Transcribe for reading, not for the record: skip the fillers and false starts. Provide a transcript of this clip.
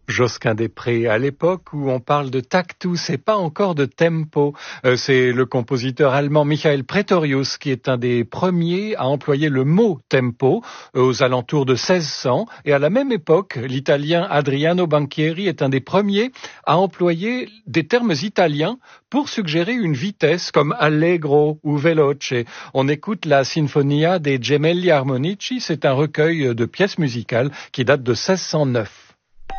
Josquin-des-Prés, à l'époque où on parle de tactus et pas encore de tempo. C'est le compositeur allemand Michael Praetorius qui est un des premiers à employer le mot tempo aux alentours de 1600. Et à la même époque, l'italien Adriano Banchieri est un des premiers à employer des termes italiens pour suggérer une vitesse comme allegro ou veloce. On écoute la Sinfonia dei Gemelli Armonici, c'est un recueil de pièces musicales qui date de 1609.